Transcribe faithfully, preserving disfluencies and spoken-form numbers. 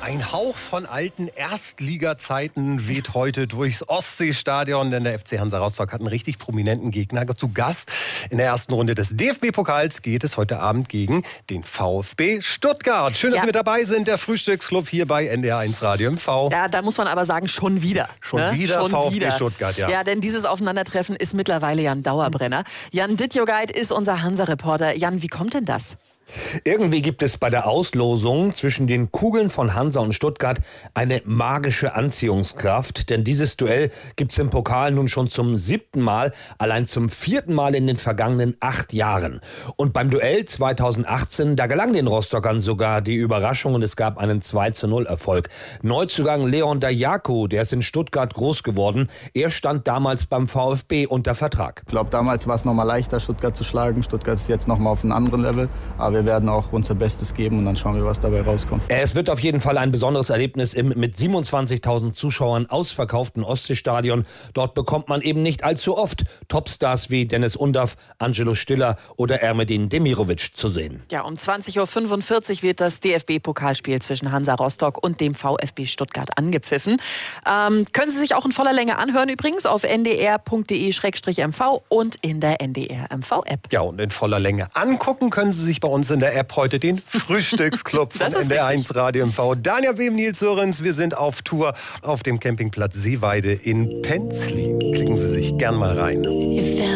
Ein Hauch von alten Erstliga-Zeiten weht heute durchs Ostseestadion, denn der F C Hansa Rostock hat einen richtig prominenten Gegner zu Gast. In der ersten Runde des D F B-Pokals geht es heute Abend gegen den VfB Stuttgart. Schön, dass ja. Sie mit dabei sind. Der Frühstücksclub hier bei N D R eins Radio M V. Ja, da muss man aber sagen, schon wieder. Schon ne? wieder schon VfB wieder. Stuttgart, ja. Ja, denn dieses Aufeinandertreffen ist mittlerweile ja ein Dauerbrenner. Jan Dittjogait ist unser Hansa-Reporter. Jan, wie kommt denn das? Irgendwie gibt es bei der Auslosung zwischen den Kugeln von Hansa und Stuttgart eine magische Anziehungskraft. Denn dieses Duell gibt es im Pokal nun schon zum siebten Mal, allein zum vierten Mal in den vergangenen acht Jahren. Und beim Duell zweitausendachtzehn, da gelang den Rostockern sogar die Überraschung und es gab einen zwei zu null Erfolg. Neuzugang Leon Dajaku, der ist in Stuttgart groß geworden. Er stand damals beim VfB unter Vertrag. Ich glaube, damals war es noch mal leichter, Stuttgart zu schlagen. Stuttgart ist jetzt noch mal auf einem anderen Level. Aber wir werden auch unser Bestes geben und dann schauen wir, was dabei rauskommt. Es wird auf jeden Fall ein besonderes Erlebnis im mit siebenundzwanzigtausend Zuschauern ausverkauften Ostseestadion. Dort bekommt man eben nicht allzu oft Topstars wie Dennis Undaff, Angelo Stiller oder Ermedin Demirovic zu sehen. Ja, um zwanzig Uhr fünfundvierzig wird das D F B-Pokalspiel zwischen Hansa Rostock und dem VfB Stuttgart angepfiffen. Ähm, können Sie sich auch in voller Länge anhören übrigens auf n d r punkt d e slash m v und in der N D R M V-App. Ja, und in voller Länge angucken können Sie sich bei uns in der App heute den Frühstücksclub von N D R eins Radio M V. Daniel Beben, Nils Sörens, wir sind auf Tour auf dem Campingplatz Seeweide in Penzlin. Klicken Sie sich gern mal rein.